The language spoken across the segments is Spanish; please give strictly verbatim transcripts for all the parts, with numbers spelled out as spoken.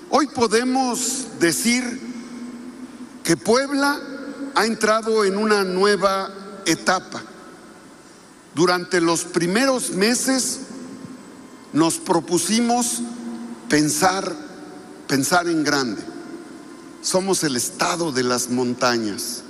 Hoy podemos decir que Puebla ha entrado en una nueva etapa. Durante los primeros meses nos propusimos pensar, pensar en grande. Somos el estado de las montañas.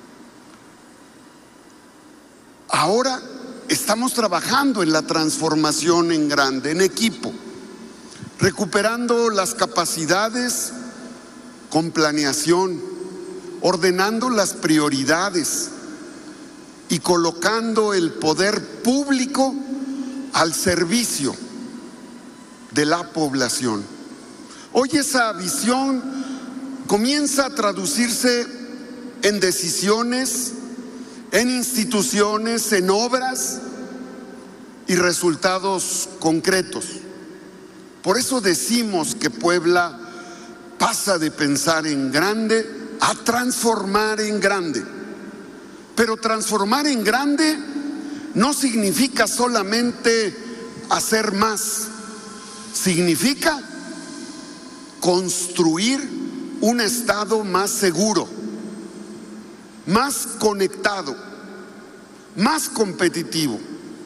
Ahora estamos trabajando en la transformación en grande, en equipo, recuperando las capacidades con planeación, ordenando las prioridades y colocando el poder público al servicio de la población. Hoy esa visión comienza a traducirse en decisiones, en instituciones, en obras y resultados concretos. Por eso decimos que Puebla pasa de pensar en grande a transformar en grande. Pero transformar en grande no significa solamente hacer más, significa construir un estado más seguro, más conectado, más competitivo,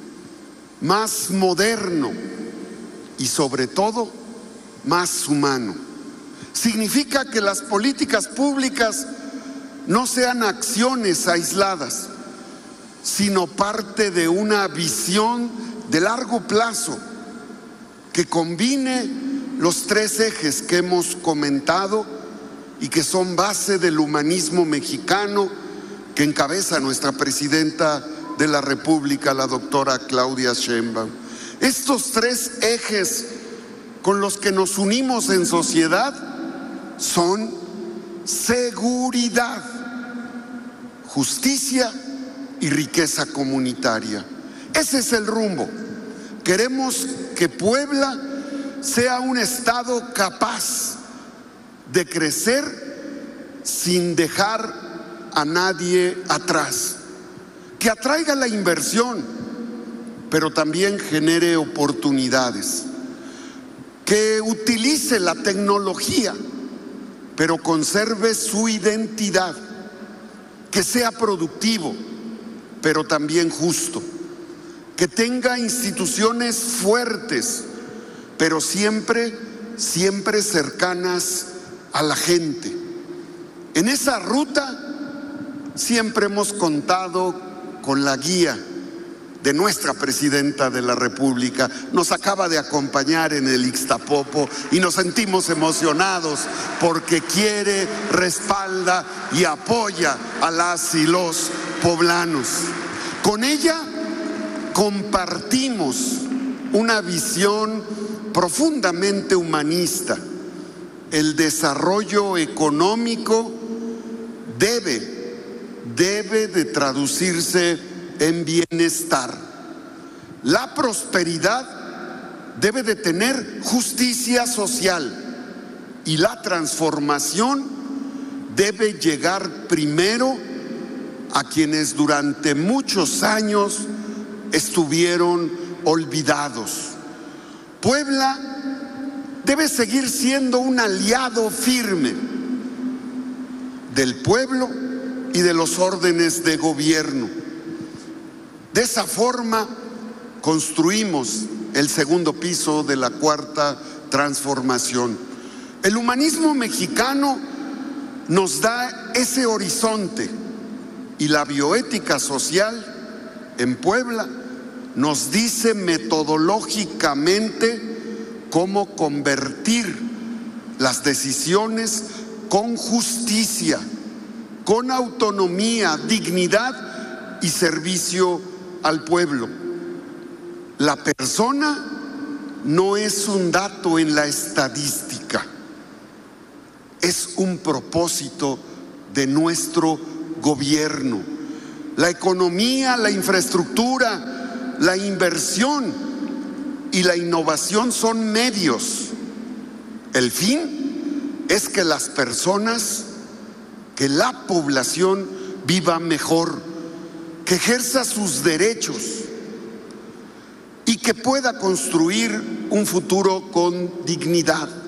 más moderno y sobre todo más humano. Significa que las políticas públicas no sean acciones aisladas, sino parte de una visión de largo plazo que combine los tres ejes que hemos comentado y que son base del humanismo mexicano que encabeza nuestra presidenta de la República, la doctora Claudia Sheinbaum. Estos tres ejes con los que nos unimos en sociedad son seguridad, justicia y riqueza comunitaria. Ese es el rumbo. Queremos que Puebla sea un estado capaz de crecer sin dejar a nadie atrás, que atraiga la inversión, pero también genere oportunidades, que utilice la tecnología, pero conserve su identidad, que sea productivo, pero también justo, que tenga instituciones fuertes, pero siempre, siempre cercanas a la gente. En esa ruta siempre hemos contado con la guía de nuestra presidenta de la República. Nos acaba de acompañar en el Ixtapopo y nos sentimos emocionados porque quiere, respalda y apoya a las y los poblanos. Con ella compartimos una visión profundamente humanista. El desarrollo económico debe, debe de traducirse en bienestar. La prosperidad debe de tener justicia social y la transformación debe llegar primero a quienes durante muchos años estuvieron olvidados. Puebla debe seguir siendo un aliado firme del pueblo y de los órdenes de gobierno. De esa forma construimos el segundo piso de la cuarta transformación. El humanismo mexicano nos da ese horizonte y la bioética social en Puebla nos dice metodológicamente cómo convertir las decisiones con justicia, con autonomía, dignidad y servicio al pueblo. La persona no es un dato en la estadística, es un propósito de nuestro gobierno. La economía, la infraestructura, la inversión y la innovación son medios. El fin es que las personas, que la población viva mejor, que ejerza sus derechos y que pueda construir un futuro con dignidad.